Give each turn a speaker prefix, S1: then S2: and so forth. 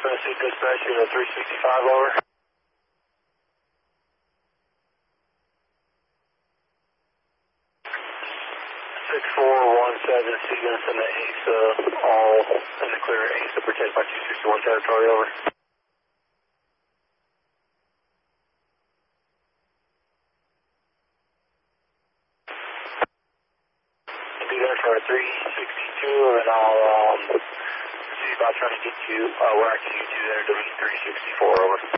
S1: Tennessee dispatch, you know, 365 over. 6417 Seagulls and the ASA, all in the clear. ASA protect by 261 territory, over. Do that for 362, and I'll see about trying to get you, we're actually you two there, W364, over.